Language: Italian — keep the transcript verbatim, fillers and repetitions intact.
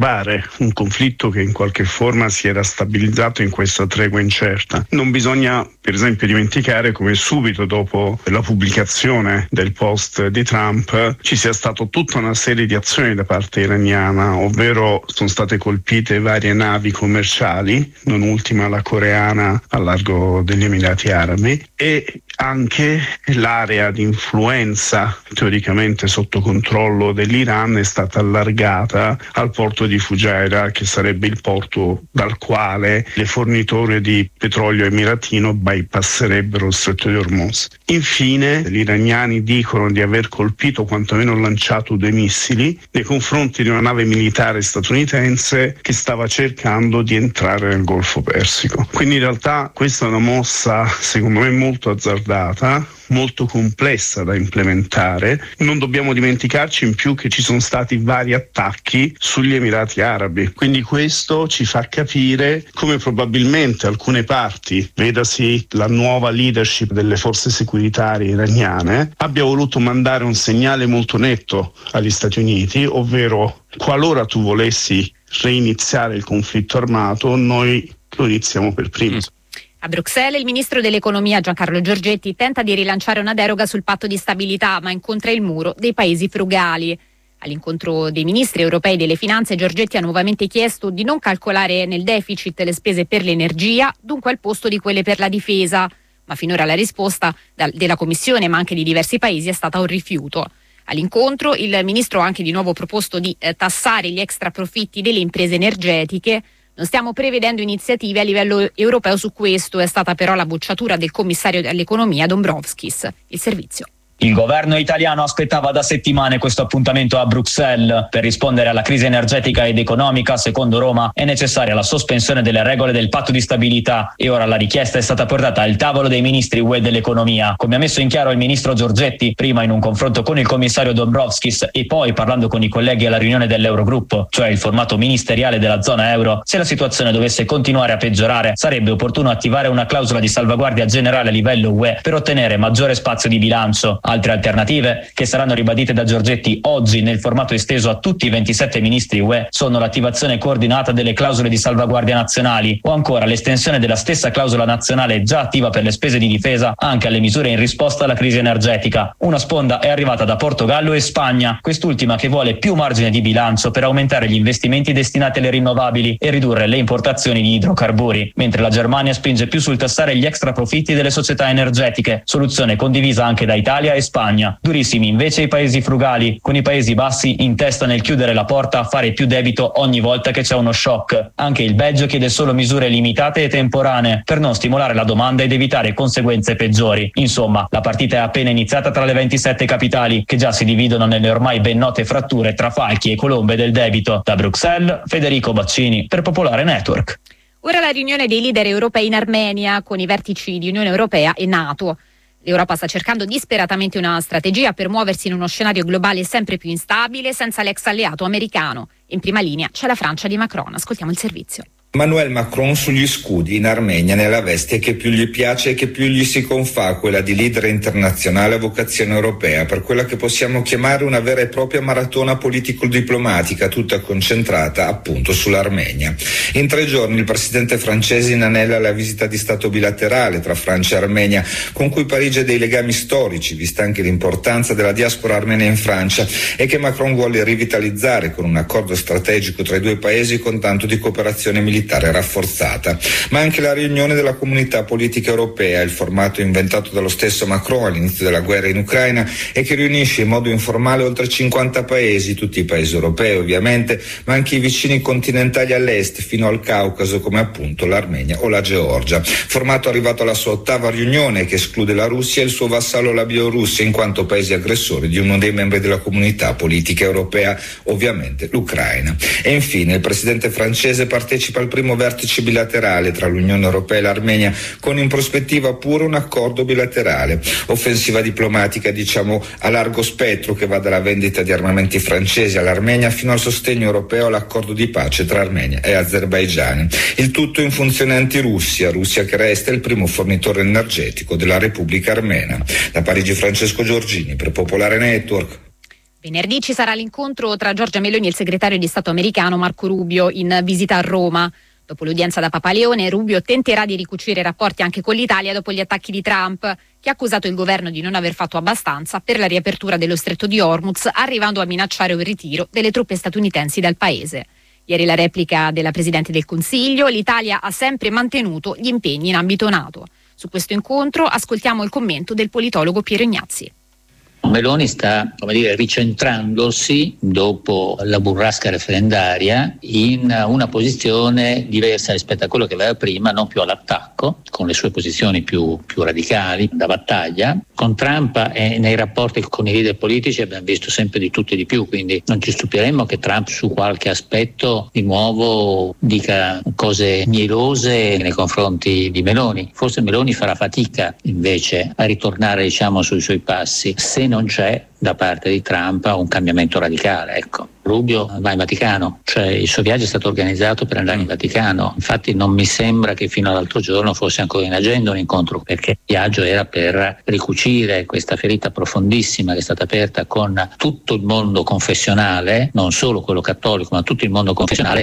disturbare un conflitto che in qualche forma si era stabilizzato in questa tregua incerta. Non bisogna per esempio dimenticare come subito dopo la pubblicazione del post di Trump ci sia stata tutta una serie di azioni da parte iraniana, ovvero sono state colpite varie navi commerciali, non ultima la coreana al largo degli Emirati Arabi, e anche l'area di influenza teoricamente sotto controllo dell'Iran è stata allargata al porto di Fujairah, che sarebbe il porto dal quale le fornitori di petrolio emiratino bypasserebbero il stretto di Hormuz. Infine, gli iraniani dicono di aver colpito, quantomeno lanciato, due missili nei confronti di una nave militare statunitense che stava cercando di entrare nel Golfo Persico. Quindi in realtà questa è una mossa, secondo me, molto azzardata, molto complessa da implementare. Non dobbiamo dimenticarci in più che ci sono stati vari attacchi sugli Emirati Arabi, quindi questo ci fa capire come probabilmente alcune parti, vedasi la nuova leadership delle forze securitarie iraniane, abbia voluto mandare un segnale molto netto agli Stati Uniti, ovvero qualora tu volessi reiniziare il conflitto armato, noi lo iniziamo per primi. A Bruxelles il ministro dell'economia Giancarlo Giorgetti tenta di rilanciare una deroga sul patto di stabilità, ma incontra il muro dei paesi frugali. All'incontro dei ministri europei delle finanze, Giorgetti ha nuovamente chiesto di non calcolare nel deficit le spese per l'energia, dunque al posto di quelle per la difesa, ma finora la risposta della Commissione, ma anche di diversi paesi, è stata un rifiuto. All'incontro il ministro ha anche di nuovo proposto di eh, tassare gli extra profitti delle imprese energetiche. Non stiamo prevedendo iniziative a livello europeo su questo, è stata però la bocciatura del commissario all'economia Dombrovskis. Il servizio. Il governo italiano aspettava da settimane questo appuntamento a Bruxelles. Per rispondere alla crisi energetica ed economica, secondo Roma, è necessaria la sospensione delle regole del patto di stabilità e ora la richiesta è stata portata al tavolo dei ministri U E dell'economia. Come ha messo in chiaro il ministro Giorgetti, prima in un confronto con il commissario Dombrovskis e poi parlando con i colleghi alla riunione dell'Eurogruppo, cioè il formato ministeriale della zona euro, se la situazione dovesse continuare a peggiorare sarebbe opportuno attivare una clausola di salvaguardia generale a livello U E per ottenere maggiore spazio di bilancio. Altre alternative, che saranno ribadite da Giorgetti oggi nel formato esteso a tutti i ventisette ministri U E, sono l'attivazione coordinata delle clausole di salvaguardia nazionali o ancora l'estensione della stessa clausola nazionale già attiva per le spese di difesa anche alle misure in risposta alla crisi energetica. Una sponda è arrivata da Portogallo e Spagna, quest'ultima che vuole più margine di bilancio per aumentare gli investimenti destinati alle rinnovabili e ridurre le importazioni di idrocarburi, mentre la Germania spinge più sul tassare gli extra profitti delle società energetiche, soluzione condivisa anche da Italia e Spagna. Durissimi invece i paesi frugali, con i Paesi Bassi in testa nel chiudere la porta a fare più debito ogni volta che c'è uno shock. Anche il Belgio chiede solo misure limitate e temporanee per non stimolare la domanda ed evitare conseguenze peggiori. Insomma, la partita è appena iniziata tra le ventisette capitali, che già si dividono nelle ormai ben note fratture tra falchi e colombe del debito. Da Bruxelles, Federico Baccini per Popolare Network. Ora la riunione dei leader europei in Armenia con i vertici di Unione Europea e NATO. L'Europa sta cercando disperatamente una strategia per muoversi in uno scenario globale sempre più instabile senza l'ex alleato americano. In prima linea c'è la Francia di Macron. Ascoltiamo il servizio. Emmanuel Macron sugli scudi in Armenia, nella veste che più gli piace e che più gli si confà, quella di leader internazionale a vocazione europea, per quella che possiamo chiamare una vera e propria maratona politico-diplomatica, tutta concentrata appunto sull'Armenia. In tre giorni il presidente francese inanella la visita di Stato bilaterale tra Francia e Armenia, con cui Parigi ha dei legami storici, vista anche l'importanza della diaspora armena in Francia, e che Macron vuole rivitalizzare con un accordo strategico tra i due paesi con tanto di cooperazione militare rafforzata. Ma anche la riunione della comunità politica europea, il formato inventato dallo stesso Macron all'inizio della guerra in Ucraina e che riunisce in modo informale oltre cinquanta paesi, tutti i paesi europei ovviamente, ma anche i vicini continentali all'est fino al Caucaso come appunto l'Armenia o la Georgia. Formato arrivato alla sua ottava riunione che esclude la Russia e il suo vassallo la Bielorussia in quanto paesi aggressori di uno dei membri della comunità politica europea, ovviamente l'Ucraina. E infine il presidente francese partecipa al primo vertice bilaterale tra l'Unione Europea e l'Armenia, con in prospettiva pure un accordo bilaterale. Offensiva diplomatica, diciamo, a largo spettro che va dalla vendita di armamenti francesi all'Armenia fino al sostegno europeo all'accordo di pace tra Armenia e Azerbaigian. Il tutto in funzione anti-Russia, Russia che resta il primo fornitore energetico della Repubblica Armena. Da Parigi Francesco Giorgini per Popolare Network. Venerdì ci sarà l'incontro tra Giorgia Meloni e il segretario di Stato americano Marco Rubio in visita a Roma. Dopo l'udienza da Papa Leone, Rubio tenterà di ricucire i rapporti anche con l'Italia dopo gli attacchi di Trump, che ha accusato il governo di non aver fatto abbastanza per la riapertura dello stretto di Hormuz, arrivando a minacciare un ritiro delle truppe statunitensi dal paese. Ieri la replica della Presidente del Consiglio: l'Italia ha sempre mantenuto gli impegni in ambito NATO. Su questo incontro ascoltiamo il commento del politologo Piero Ignazzi. Meloni sta, come dire, ricentrandosi dopo la burrasca referendaria in una posizione diversa rispetto a quello che aveva prima, non più all'attacco, con le sue posizioni più, più radicali, da battaglia. Con Trump e nei rapporti con i leader politici abbiamo visto sempre di tutto e di più, quindi non ci stupiremmo che Trump su qualche aspetto di nuovo dica cose mielose nei confronti di Meloni. Forse Meloni farà fatica invece a ritornare, diciamo, sui suoi passi, se non c'è da parte di Trump un cambiamento radicale. Ecco, Rubio va in Vaticano, cioè il suo viaggio è stato organizzato per andare in Vaticano, infatti non mi sembra che fino all'altro giorno fosse ancora in agenda un incontro, perché il viaggio era per ricucire questa ferita profondissima che è stata aperta con tutto il mondo confessionale, non solo quello cattolico ma tutto il mondo confessionale,